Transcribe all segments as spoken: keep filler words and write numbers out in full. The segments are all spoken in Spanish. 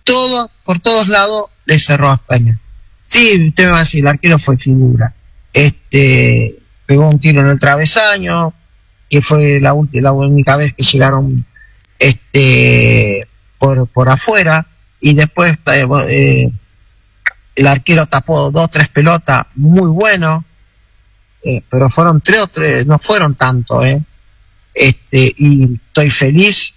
todo, por todos lados le cerró a España. Sí, usted me va a decir, el arquero fue figura. Este, pegó un tiro en el travesaño, que fue la, última, la única vez que llegaron este por, por afuera, y después eh, el arquero tapó dos, tres pelotas muy buenos, eh, pero fueron tres o tres, no fueron tanto, eh. Este, y estoy feliz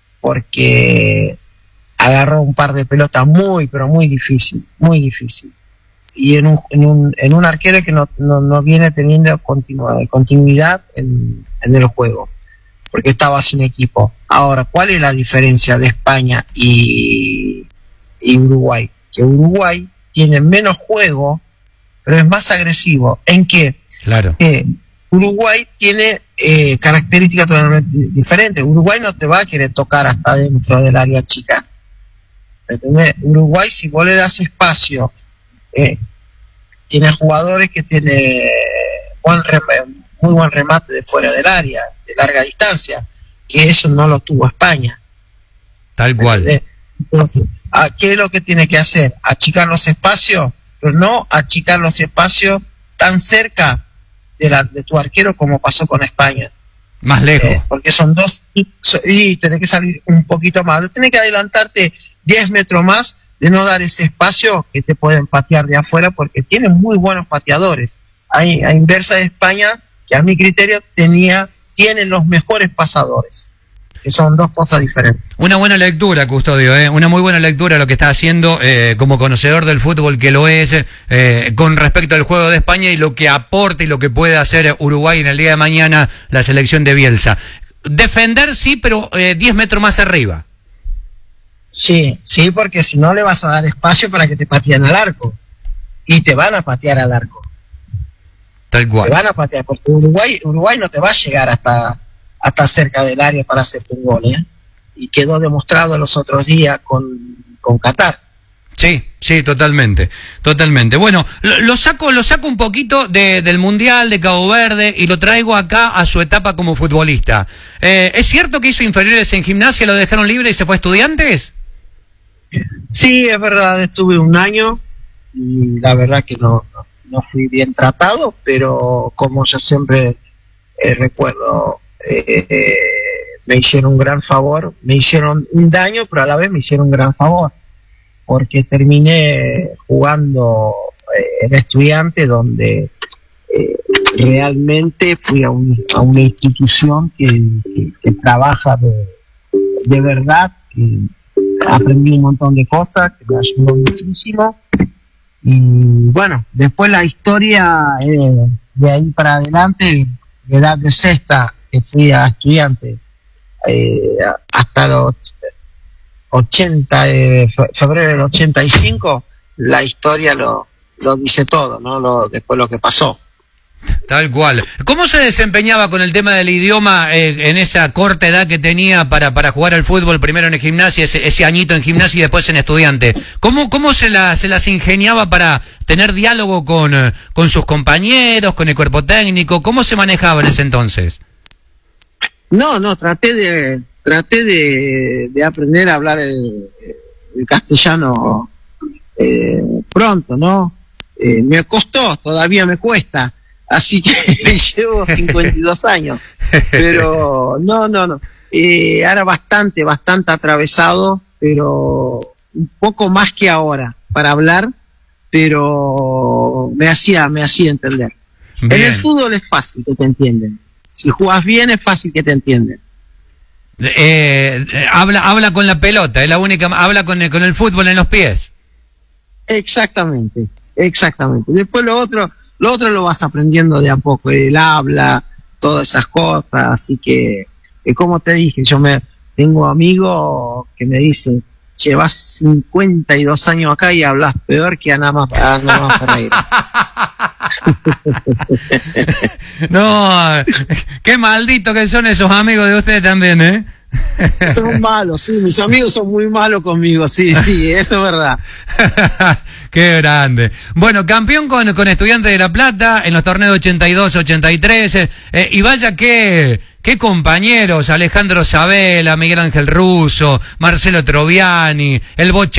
porque agarró un par de pelotas muy, pero muy difícil, muy difícil. Y en un, en un, en un arquero que no, no, no viene teniendo continu, continuidad en, en el juego, porque estaba sin equipo. Ahora, ¿cuál es la diferencia de España y, y Uruguay? Que Uruguay tiene menos juego, pero es más agresivo. ¿En qué? Claro. Eh, Uruguay tiene eh, características totalmente diferentes. Uruguay no te va a querer tocar hasta dentro del área chica. ¿Entendés? Uruguay, si vos le das espacio, eh, tiene jugadores que tiene buen remate, muy buen remate de fuera del área, de larga distancia, que eso no lo tuvo España. Tal cual. Entonces, ¿qué es lo que tiene que hacer? Achicar los espacios, pero no achicar los espacios tan cerca de, la, de tu arquero como pasó con España. Más lejos. Eh, porque son dos, y, y tenés que salir un poquito más, tenés que adelantarte diez metros más, de no dar ese espacio que te pueden patear de afuera, porque tienen muy buenos pateadores. Hay, a inversa de España, que a mi criterio tenía, tienen los mejores pasadores, que son dos cosas diferentes. Una buena lectura, Custodio, ¿eh? Una muy buena lectura lo que está haciendo eh, como conocedor del fútbol que lo es, eh, con respecto al juego de España y lo que aporta y lo que puede hacer Uruguay en el día de mañana, la selección de Bielsa. Defender sí, pero eh, diez metros más arriba. Sí, sí, porque si no le vas a dar espacio para que te pateen al arco. Y te van a patear al arco. Tal cual. Te van a patear, porque Uruguay, Uruguay no te va a llegar hasta, hasta cerca del área para hacerte un gol, ¿eh? Y quedó demostrado los otros días con, con Qatar. Sí, sí, totalmente, totalmente. Bueno, lo, lo saco, lo saco un poquito de, del Mundial de Cabo Verde y lo traigo acá a su etapa como futbolista. Eh, ¿Es cierto que hizo inferiores en Gimnasia, lo dejaron libre y se fue a Estudiantes? Sí, es verdad, estuve un año y la verdad que no, no, no fui bien tratado, pero como yo siempre eh, recuerdo, eh, eh, me hicieron un gran favor, me hicieron un daño, pero a la vez me hicieron un gran favor, porque terminé jugando eh, en Estudiantes, donde eh, realmente fui a, un, a una institución que, que, que trabaja de, de verdad, que aprendí un montón de cosas, que me ayudó muchísimo. Y bueno, después la historia eh, de ahí para adelante, de edad de sexta, que fui a Estudiantes, eh, hasta los ochenta, eh, febrero del ochenta y cinco, la historia lo, lo dice todo, ¿no? Lo, después lo que pasó. Tal cual. ¿Cómo se desempeñaba con el tema del idioma eh, en esa corta edad que tenía para, para jugar al fútbol, primero en el Gimnasia, ese, ese añito en Gimnasia y después en Estudiante? ¿Cómo, cómo se, la, se las ingeniaba para tener diálogo con, eh, con sus compañeros, con el cuerpo técnico? ¿Cómo se manejaba en ese entonces? No, no, traté de traté de, de aprender a hablar el, el castellano eh, pronto, ¿no? Eh, me costó, todavía me cuesta. Así que llevo cincuenta y dos años, pero no, no, no, eh, era bastante, bastante atravesado, pero un poco más que ahora para hablar, pero me hacía, me hacía entender. Bien. En el fútbol es fácil que te entienden, si jugás bien es fácil que te entienden. Eh, eh, habla, habla con la pelota, es la única, habla con el, con el fútbol en los pies. Exactamente, exactamente. Después lo otro... Lo otro lo vas aprendiendo de a poco, el habla, todas esas cosas, así que, que como te dije, yo me tengo amigos que me dicen, llevas cincuenta y dos años acá y hablas peor que a nada más, a nada más Ferreira. No, qué maldito que son esos amigos de ustedes también, ¿eh? Son malos, sí, mis amigos son muy malos conmigo, sí, sí, eso es verdad. Qué grande. Bueno, campeón con, con Estudiantes de La Plata en los torneos ochenta y dos, ochenta y tres, eh, y vaya que, qué compañeros, Alejandro Sabela, Miguel Ángel Russo, Marcelo Troviani, el Bocha